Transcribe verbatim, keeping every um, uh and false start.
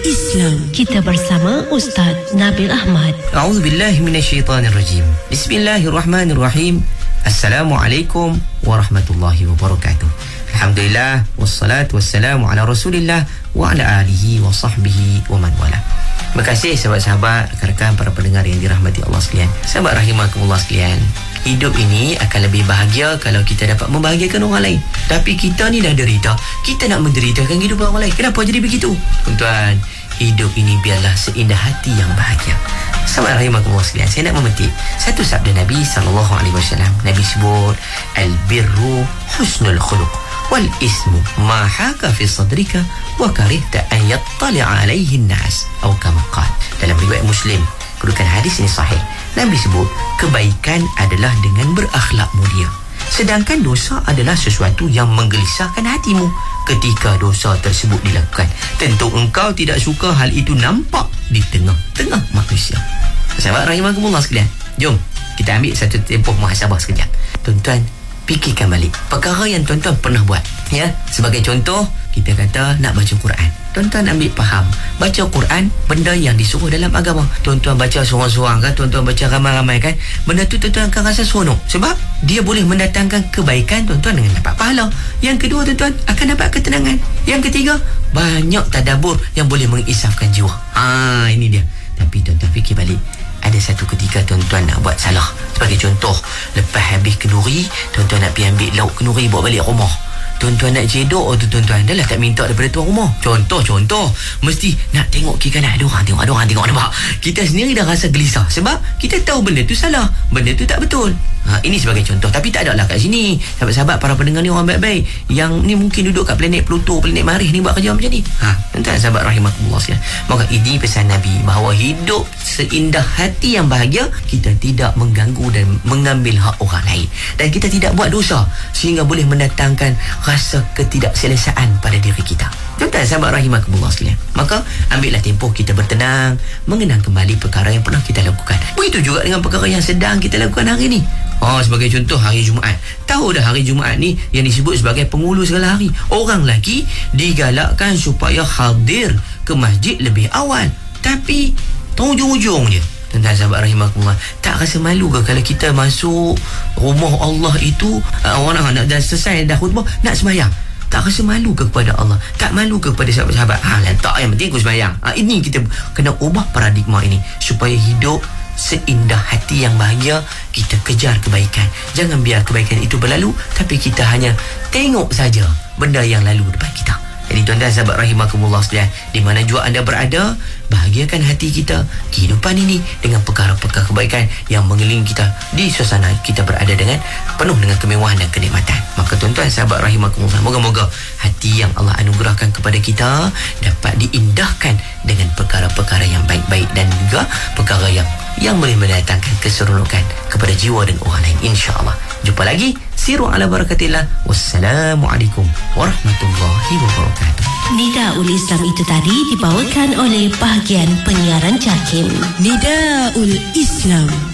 Islam. Kita bersama Ustaz Nabil Ahmad. A'udzubillahi minasyaitanirrajim. Bismillahirrahmanirrahim. Assalamualaikum warahmatullahi wabarakatuh. Alhamdulillah, wassalatu wassalamu ala Rasulillah wa ala alihi wa sahbihi wa man wala. Terima kasih sahabat-sahabat, rakan-rakan, para pendengar yang dirahmati Allah sekalian. Sahabat rahimakumullah sekalian, hidup ini akan lebih bahagia kalau kita dapat membahagiakan orang lain. Tapi kita ni dah derita, kita nak menderitakan kehidupan orang lain. Kenapa jadi begitu? Tuan-tuan, hidup ini biarlah seindah hati yang bahagia. Sahabat rahimakumullah sekalian, saya nak memetik satu sabda Nabi sallallahu alaihi wasallam. Nabi sebut, al-birru husnul khuluq wal ismu ma haka fi sadrika wa karihta an yattali'a alaihi an-nas, atau kama qala. Dalam riwayat Muslim, kedudukan hadis ini sahih. Nabi sebut, kebaikan adalah dengan berakhlak mulia, sedangkan dosa adalah sesuatu yang menggelisahkan hatimu ketika dosa tersebut dilakukan. Tentu engkau tidak suka hal itu nampak di tengah-tengah manusia. Sahabat rahimakumullah sekalian, jom kita ambil satu tempoh muhasabah sekejap. Tuan-tuan, fikirkan balik perkara yang tuan-tuan pernah buat, ya. Sebagai contoh, kita kata nak baca Quran. Tuan-tuan ambil faham, baca Quran benda yang disuruh dalam agama. Tuan-tuan baca seorang-seorang kan, tuan-tuan baca ramai-ramai kan, benda tu tuan-tuan akan rasa seronok sebab dia boleh mendatangkan kebaikan tuan-tuan dengan dapat pahala. Yang kedua, tuan-tuan akan dapat ketenangan. Yang ketiga, banyak tadabbur yang boleh mengisafkan jiwa. Ah, ini dia. Tapi tuan-tuan fikir balik, ada satu ketika tuan-tuan nak buat salah. Sebagai contoh, lepas habis kenduri, tuan-tuan nak pergi ambil lauk kenduri bawa balik rumah. Tuan-tuan nak cedok tu tuan-tuan, dah lah tak minta daripada tuan rumah. Contoh-contoh, mesti nak tengok kiri kanan, ada orang tengok, ada orang tengok, nampak? Kita sendiri dah rasa gelisah sebab kita tahu benda tu salah, benda tu tak betul. Ha, ini sebagai contoh. Tapi tak adalah kat sini, sahabat-sahabat, para pendengar ni orang baik-baik yang ni mungkin duduk kat planet Pluto, planet Marikh ni buat kerja macam ni. Ha, tuan-tuan sahabat rahimakumullah sekalian. Maka ini pesan Nabi bahawa hidup seindah hati yang bahagia, kita tidak mengganggu dan mengambil hak orang lain, dan kita tidak buat dosa sehingga boleh mendatangkan rasa ketidakselesaan pada diri kita. Tuan-tuan sahabat rahimakumullah sekalian, maka ambillah tempoh kita bertenang, mengenang kembali perkara yang pernah kita lakukan. Begitu juga dengan perkara yang sedang kita lakukan hari ini. Oh, sebagai contoh, hari Jumaat. Tahu dah hari Jumaat ni yang disebut sebagai penghulu segala hari. Orang lelaki digalakkan supaya hadir ke masjid lebih awal, tapi ujung-ujung je. Tuan-tuan sahabat rahimakumullah, tak rasa malu ke kalau kita masuk rumah Allah itu, uh, orang nak dah selesai dah khutbah nak sembahyang? Tak rasa malu ke kepada Allah? Tak malu ke kepada sahabat-sahabat? Ha, tak, yang penting aku sembahyang. Ha, ini kita kena ubah paradigma ini supaya hidup seindah hati yang bahagia. Kita kejar kebaikan, jangan biar kebaikan itu berlalu, tapi kita hanya tengok saja benda yang lalu depan kita. Jadi tuan-tuan sahabat rahimakumullah sekalian, di mana juga anda berada, bahagiakan hati kita, kehidupan ini dengan perkara-perkara kebaikan yang mengelilingi kita di suasana kita berada dengan penuh dengan kemewahan dan kenikmatan. Maka tuan-tuan sahabat rahimakumullah, moga-moga hati yang Allah anugerahkan kepada kita dapat diindahkan dengan perkara-perkara yang baik-baik dan juga perkara yang yang boleh mendatangkan keseronokan kepada jiwa dan orang lain, insya-Allah. Jumpa lagi, siru ala barakatillah. Wassalamualaikum warahmatullahi wabarakatuh. Nidaul Islam itu tadi dibawakan oleh bahagian penyiaran JAKIM. Nidaul Islam.